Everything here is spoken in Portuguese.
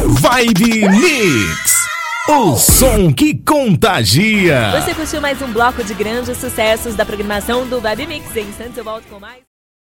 Vibe Mix, o som que contagia. Você curtiu mais um bloco de grandes sucessos da programação do Vibe Mix. Em instantes eu volto com mais.